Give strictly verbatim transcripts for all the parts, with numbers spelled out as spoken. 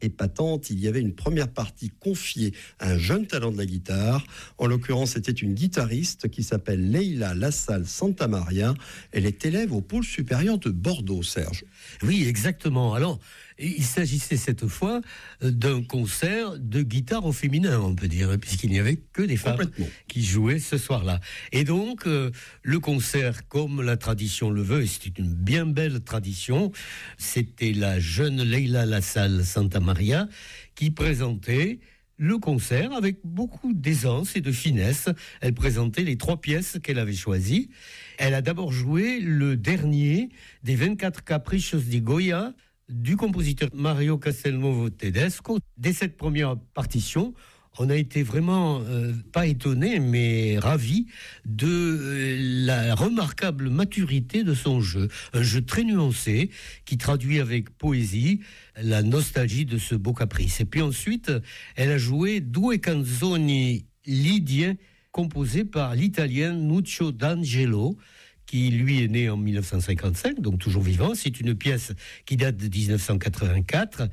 épatante. Il y avait une première partie confiée à un jeune talent de la guitare. En l'occurrence, c'était une guitariste qui s'appelle Leila Lassalle Santamaria. Elle est élève au pôle supérieur de Bordeaux, Serge. Oui, exactement. Alors, il s'agissait cette fois d'un concert de guitare au féminin, on peut dire, puisqu'il n'y avait que des femmes qui jouaient ce soir-là. Et donc, euh, le concert, comme la tradition le veut, et c'était une bien belle tradition, c'était la jeune Leila Lassalle Santamaria qui présentait le concert avec beaucoup d'aisance et de finesse. Elle présentait les trois pièces qu'elle avait choisies. Elle a d'abord joué le dernier des vingt-quatre Caprichos di Goya du compositeur Mario Castelnuovo Tedesco. Dès cette première partition, on a été vraiment, euh, pas étonnés, mais ravis de euh, la remarquable maturité de son jeu. Un jeu très nuancé, qui traduit avec poésie la nostalgie de ce beau caprice. Et puis ensuite, elle a joué Due canzoni Lidie, composé par l'italien Nuccio D'Angelo, qui lui est né en dix-neuf cent cinquante-cinq, donc toujours vivant. C'est une pièce qui date de dix-neuf cent quatre-vingt-quatre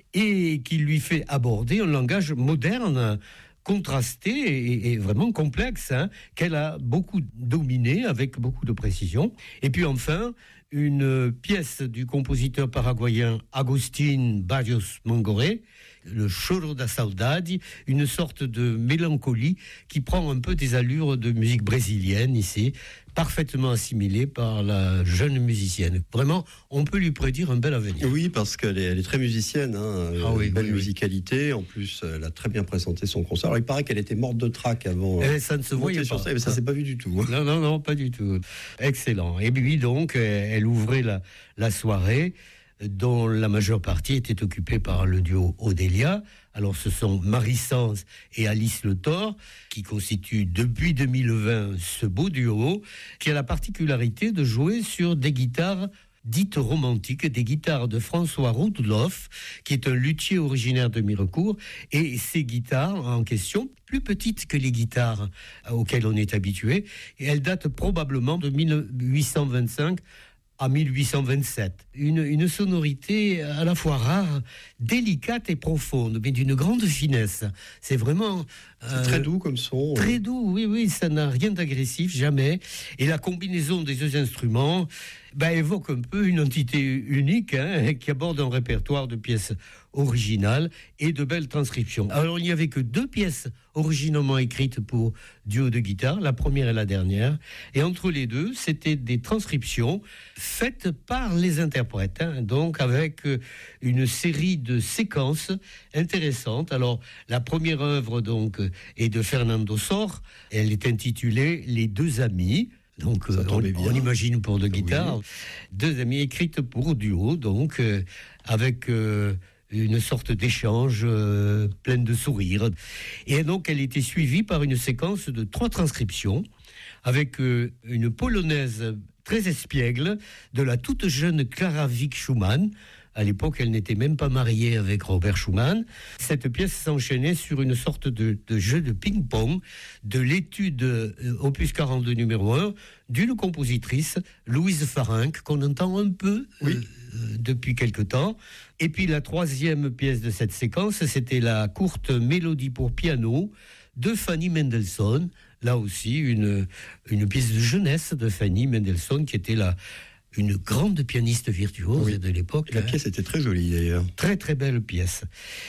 et qui lui fait aborder un langage moderne, contrasté et, et vraiment complexe, hein, qu'elle a beaucoup dominé avec beaucoup de précision. Et puis enfin, une pièce du compositeur paraguayen Agustín Barrios Mongoré, le Choro da Saudade, une sorte de mélancolie qui prend un peu des allures de musique brésilienne ici, parfaitement assimilée par la jeune musicienne. Vraiment, on peut lui prédire un bel avenir. Oui, parce qu'elle est, elle est très musicienne, hein, ah oui, belle oui, musicalité. Oui. En plus, elle a très bien présenté son concert. Alors, il paraît qu'elle était morte de trac avant. Eh, ça ne se voyait pas. Ça, mais ça s'est pas vu du tout. Hein. Non, non, non, pas du tout. Excellent. Et puis donc, elle ouvrait la, la soirée, dont la majeure partie était occupée par le duo Odélia. Alors ce sont Marie Sans et Alice Le Thor qui constituent depuis deux mille vingt ce beau duo qui a la particularité de jouer sur des guitares dites romantiques, des guitares de François Rudloff, qui est un luthier originaire de Mirecourt, et ces guitares en question, plus petites que les guitares auxquelles on est habitué, et elles datent probablement de mille huit cent vingt-cinq à mille huit cent vingt-sept. Une, une sonorité à la fois rare, délicate et profonde, mais d'une grande finesse. C'est vraiment... C'est euh, très doux comme son. Très doux, oui, oui, ça n'a rien d'agressif, jamais. Et la combinaison des deux instruments bah, évoque un peu une entité unique, hein, qui aborde un répertoire de pièces originales et de belles transcriptions. Alors, il n'y avait que deux pièces originalement écrites pour duo de guitare, la première et la dernière. Et entre les deux, c'était des transcriptions faites par les interprètes, hein, donc avec une série de séquences intéressantes. Alors, la première œuvre, donc, est de Fernando Sor. Elle est intitulée « Les deux amis ». Donc, euh, on, on imagine pour deux guitares. Oui. Deux amis écrites pour duo, donc, euh, avec... Euh, une sorte d'échange euh, plein de sourires. Et donc, elle était suivie par une séquence de trois transcriptions avec euh, une polonaise très espiègle de la toute jeune Clara Wieck Schumann. À l'époque, elle n'était même pas mariée avec Robert Schumann. Cette pièce s'enchaînait sur une sorte de, de jeu de ping-pong de l'étude euh, opus quarante-deux numéro un d'une compositrice, Louise Farinck, qu'on entend un peu euh, oui. euh, depuis quelque temps. Et puis la troisième pièce de cette séquence, c'était la courte mélodie pour piano de Fanny Mendelssohn. Là aussi, une, une pièce de jeunesse de Fanny Mendelssohn qui était la... une grande pianiste virtuose oui. de l'époque. La hein. pièce était très jolie d'ailleurs. Très très belle pièce.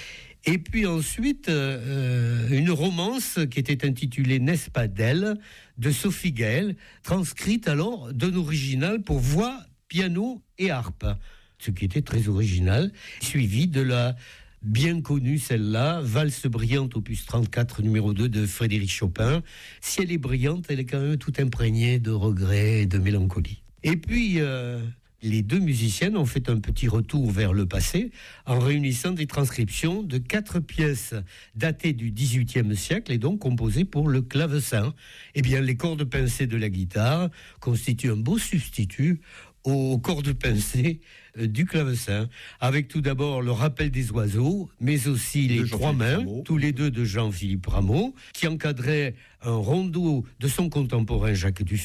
Et puis ensuite, euh, une romance qui était intitulée « N'est-ce pas d'elle » de Sophie Gaël, transcrite alors d'un original pour voix, piano et harpe. Ce qui était très original, suivi de la... bien connue celle-là, Valse brillante opus trente-quatre numéro deux de Frédéric Chopin. Si elle est brillante, elle est quand même tout imprégnée de regrets et de mélancolie. Et puis, euh, les deux musiciennes ont fait un petit retour vers le passé en réunissant des transcriptions de quatre pièces datées du dix-huitième siècle et donc composées pour le clavecin. Eh bien, les cordes pincées de la guitare constituent un beau substitut aux cordes pincées euh, du clavecin, avec tout d'abord le rappel des oiseaux, mais aussi les trois mains, Rameau. tous les deux de Jean-Philippe Rameau, qui encadrait un rondeau de son contemporain Jacques Dufly.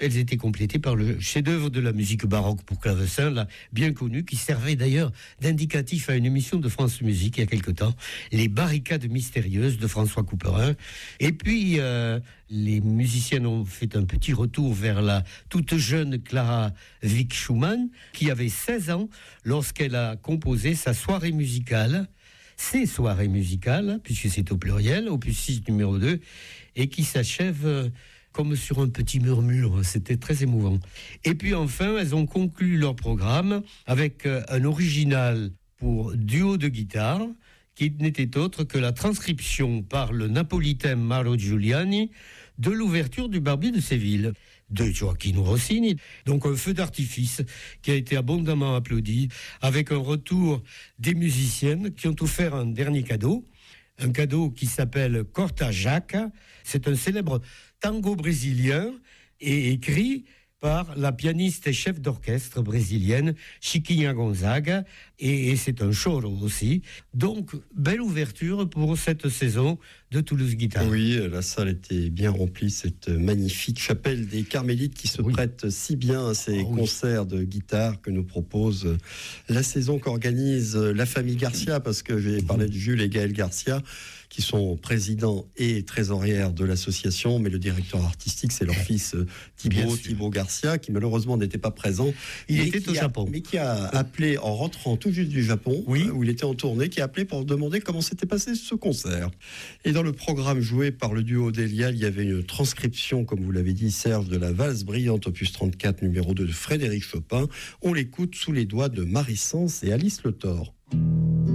elles étaient complétées par le chef-d'œuvre de la musique baroque pour clavecin, là, bien connu, qui servait d'ailleurs d'indicatif à une émission de France Musique il y a quelque temps, les barricades mystérieuses de François Couperin. Et puis, euh, les musiciennes ont fait un petit retour vers la toute jeune Clara Wieck Schumann, qui avait seize ans lorsqu'elle a composé sa soirée musicale, ses soirées musicales, puisque c'est au pluriel, opus six numéro deux, et qui s'achève euh, comme sur un petit murmure. C'était très émouvant. Et puis enfin, elles ont conclu leur programme avec euh, un original pour duo de guitare, qui n'était autre que la transcription par le napolitain Mauro Giuliani de l'ouverture du Barbier de Séville, de Gioacchino Rossini. Donc un feu d'artifice qui a été abondamment applaudi, avec un retour des musiciennes qui ont offert un dernier cadeau, un cadeau qui s'appelle Corta Jaca. C'est un célèbre tango brésilien et écrit par la pianiste et chef d'orchestre brésilienne Chiquinha Gonzaga, et, et c'est un choro aussi. Donc, belle ouverture pour cette saison de Toulouse Guitare. Oui, la salle était bien remplie, cette magnifique chapelle des Carmélites qui se oui. prête si bien à ces oh, concerts oui. de guitare que nous propose la saison qu'organise la famille Garcia, parce que j'ai parlé de Jules et Gaël Garcia, qui sont présidents et trésorières de l'association, mais le directeur artistique, c'est leur fils Thibaut, Thibaut Garcia, qui malheureusement n'était pas présent. Il était au a, Japon. Mais qui a appelé, en rentrant tout juste du Japon, oui. où il était en tournée, qui a appelé pour demander comment s'était passé ce concert. Et dans le programme joué par le duo Delia, il y avait une transcription, comme vous l'avez dit, Serge, de la valse brillante, opus trente-quatre, numéro deux de Frédéric Chopin. On l'écoute sous les doigts de Marie Sens et Alice Le Thor.